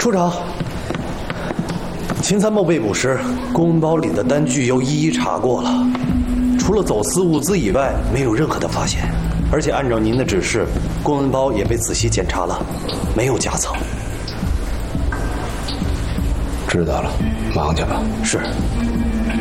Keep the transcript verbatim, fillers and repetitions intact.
处长，秦参谋被捕时，公文包里的单据又一一查过了，除了走私物资以外，没有任何的发现。而且按照您的指示，公文包也被仔细检查了，没有夹层。 知道了，忙去吧。 是。